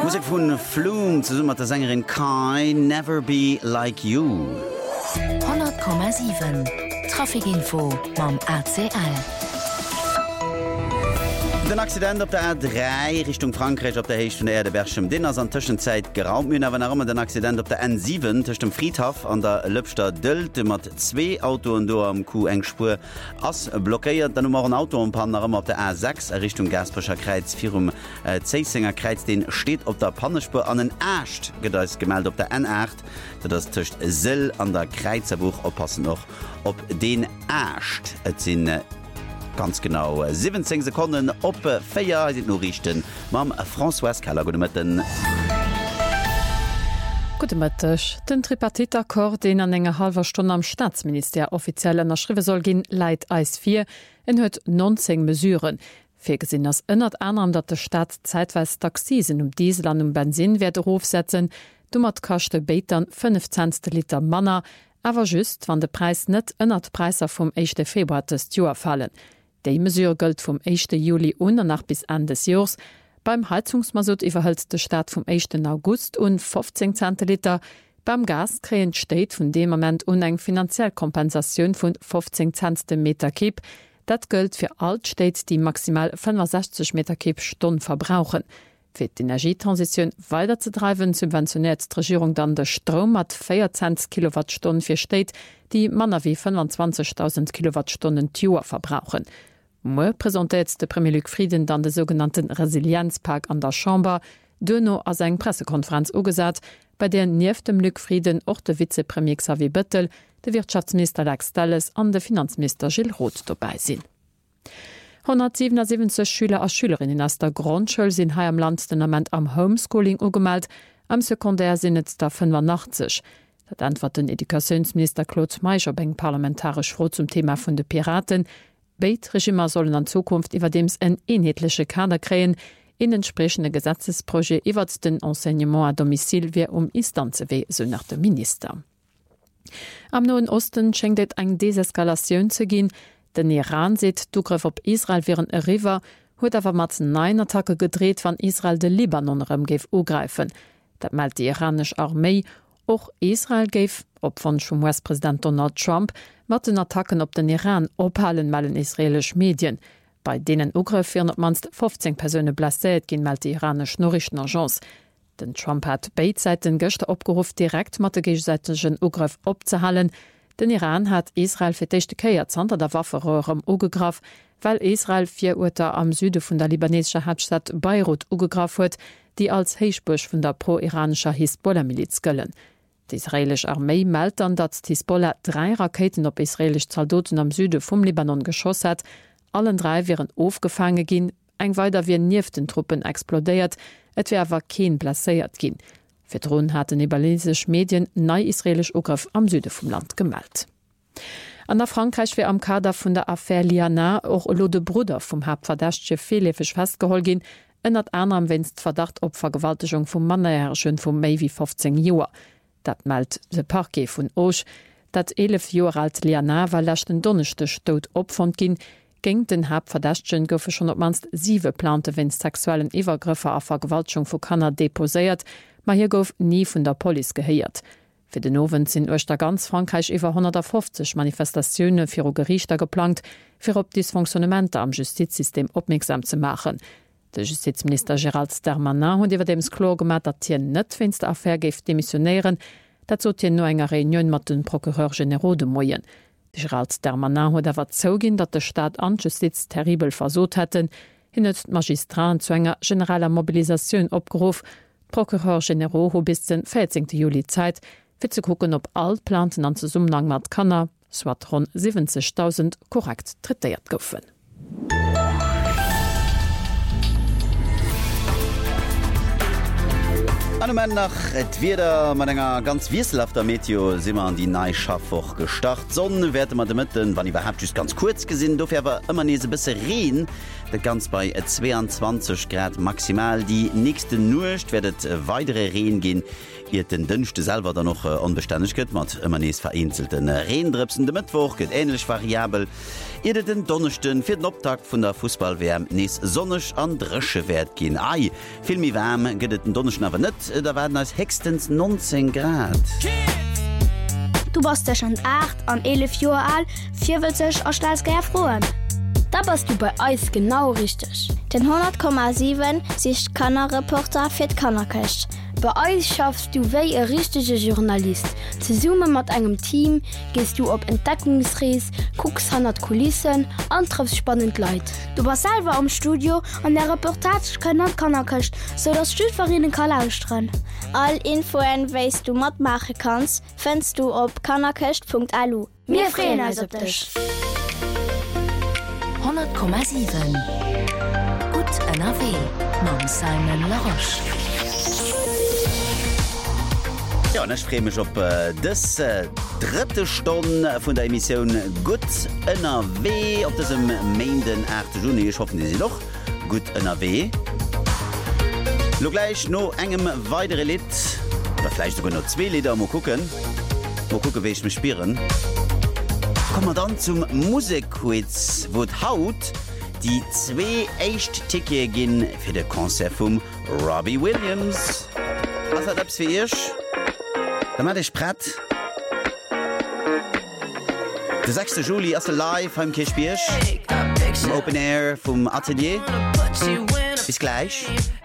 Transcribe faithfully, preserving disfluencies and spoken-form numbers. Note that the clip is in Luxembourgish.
Musik vun Flume zu summer der Sängerin Kai Never Be Like You. hundert Komma sieben Trafikinfo mam A C L. Den Accident op der A drei Richtung Frankreich op der Hecht vun der Erde Bergchem Dinners an Tëschenzeit geraumt myn awer ëmmer den Accident op der N sieben tech dem Friedhof an der Lëpster Dëlt mat zwee Autoen do am Ku engspur ass blockéiert dann mar een Auto Panner ëmmer op der A sechs Richtung Gaspercher Kreiz virum äh, Zeissinger Kreiz den steet op der Pannespur an den Ächt gedeis gemeldt op der N acht, dat ass tcht Sill an der Kreizerbuch oppassen noch op den Ächt et sinn äh, ganz genau siebzehn Sekunden op Féier no richten mam François Keller go den. Gutemëttech. Den Tripartitakord, den an enger halber Stunde am Staatsminister offiziell an der Schriwe soll ginn, Leiit Eis vier en huet neunzehn Mesuren. Fir gesinn ass ënnert anderem, dat der Staat zeitweis Taxisen um Diesel an um Benzin werde rofsetzen, dummert kachte Beitern fünfzehn Liter Manner, awer just wann de Preis net ënnert Preiser vum ersten Februar des Joer fallen. Déi Mesur gëlt vum ersten Juli un nach bis Ende des Jors. Beim Heizungsmasut iwwerhëlt de Staat vum ersten August un fünfzehn Zentiliter. Beim Gas kreent Steit vun dem Moment un eng finanziell Kompensatioun vun fünfzehn Cent dem Meter Kip. Dat gëlt fir Altstäit, die maximal fünfundsechzig Meter Kip Stunde verbrauchen. Fir d'Energietransition weiter ze treiben, subventioniert d' Regierung dann de Strom mat vierzehn Kilowattstunden fir Steit, die manner wie fünfundzwanzigtausend Kilowattstunden Tuer verbrauchen. Mo präsentiert de Premier Luc Frieden dann de sogenannten Resilienzpark an der Chamber, Dönno as eng Pressekonferenz ugesat, bei der nief dem Luc Frieden och de Vizepremier Xavier Bettel, de Wirtschaftsminister Alex Telles an de Finanzminister Gilles Roth dabei sinn. hundertsiebenundsiebzig Schüler als Schülerinnen aus der Grundschule sind hier am Land den Moment am Homeschooling angemeldet, am Sekundär sind es da fünfundachtzig. Das antwortet Edukationsminister Claude Meischer beim parlamentarisch Froh zum Thema von den Piraten. Beide Regimer sollen in Zukunft überdems ein einheitliche Kader kreieren, in entsprechende Gesetzesprojekt über den Enseignement à domicile wie um Instanzen wie, so nach dem Minister. Am Nahen Osten scheint es eine Deseskalation zu gehen. Den Iran seet Dugriff op Israel wären e River, huet awer mat nein Attacke gedreht, wann Israel de Libanon rem geif ugreifen. Dat meldt die iranesch Armee, och Israel geif, op von schon U S-Präsident Donald Trump, mat den Attacken op den Iran ophalen mellen israelisch Medien. Bei denen Ugriff wären op manst fünfzehn Personen blessiert, gin meldt die iranesch Nachrichtenagence. Den Trump hat Beidseiten gëchte opgerufen, direkt mat de gegenseitigschen Ugriff opzehalen. Den Iran hat Israel fir d'echte Kéier zanter der Wafferröhrem ugegraf, weil Israel vier Uter am Süde vun der libanesischer Hauptstadt Beirut ugegraf huet, die als Heichbusch vun der pro-iranischer Hisbollah-Miliz gëllen. Die israelische Armee meldt dann, dat Hisbollah drei Raketen op israelisch Soldaten am Süde vum Libanon geschoss hat. Allen drei wären aufgefangen gin, eng weiter wie nief den Truppen explodeiert, et wär awer keen blesséiert gin. Für Drohnen hat den libanesische Medien nei israelisch Ugriff am Süde vom Land gemeldet. An der Frankreich wär am Kader vun der Affaire Liana och Lode Bruder vom Hauptverdächtche Felefech festgeholt gin, ënnert anderem wennst Verdacht op Vergewaltigung vum Mannerherrschen vum méi wie fünfzehn Joer. Dat meldt de Parquet vun Auch, dat elf Joer alt Liana war lächten donnechte Stot opfand gin, geng den Hauptverdächtchen goufe schon op manst sieve plante wenn sexuellen Iwergriffer a Vergewaltigung vu Kanner deposéiert, ma hier gouf nie vun der Poli geheiert. Fi den Nowen sinn euch der ganz Frankreich iwwer hundertfünfzig Manifestationune fir o Gerichter geplant, fir op Dysfunktionamente am Justizsystem opmerksam zu machen. De Justizminister Gérald Darmanin hun iwwer dems klar gemat, dat hier net finste Affaire geif demissionieren, dat zot hier no enger Reunion mat den Procureur General de Moyen. Gérald Darmanin huet awer zougin, dat de Staat an Justiz terribel versot hätten, hin et Magistran zu enger generaler Mobilisationun opgeruf. Procureur General ho bis den vierzehnten Juli Zeit, fir ze kucken op all Planten an Zusammenhang mat Kanner, swat rund siebzigtausend korrekt treiert goufen. An nach et wieder man enger ganz wieselhafter Meteo simmer an die Neischaffwoch gestart. Sonne werte man mitten, wann überhaupt just ganz kurz gesinn, dower immer nese bisse reen, dat ganz bei zweiundzwanzig Grad maximal. Die nächste Nucht werdet weitere Reen gehen. Ihr den dünnchte selber da noch äh, unbeständig gëtt mat immer nees vereinzelten Reendripsen de Mittwoch gët ähnlich variabel. Ihr den Donnerchten fir den Optakt vun der Fußballwärm nees sonnech an dresche Wert gin. Ei Filmi wärm gëtt den Donnerschen awer net, da werden als hextens neunzehn Grad. Du warst ja schon acht an elf Joer alt, vier sech als ger froen. Da bist du bei Eis genau richtig. Den hundert Komma sieben sich Kannerreporter fir d Kannerkecht. Bei Eis schaffst du wéi e richtige Journalist. Ze Summe mat engem Team gehst du op Entdeckungsrees, guckst hundert Kulissen, antreffst spannend Leid. Du warst selber am Studio an der Reportage kënner Kannerkecht, so dass Stüdverinen Kalaustrn. All Infoen weist du mat mache kannst, findst du op kannerkecht punkt a l. Mir freuen uns auf dich. hundert Komma sieben Gut N R W Mam Simon Laroche. Ja, ich freue mich auf äh, das äh, dritte Stunde von der Emission Gut N R W auf diesem Montag, achten Juni. Ich hoffe, Sie noch Gut N R W. Nur gleich noch engem weitere Lied, oder vielleicht sogar noch zwei Lieder. Mal gucken, mal gucken, wie ich mich spielen. Kommen wir dann zum Musikquiz, wo die Haut die zwei echt Tickets gehen für das Konzert von Robbie Williams. Was hat das für ihr? Da mach ich Brett. Der sechste Juli ist live beim Kirchbirsch. Im Open Air vom Atelier. Bis gleich.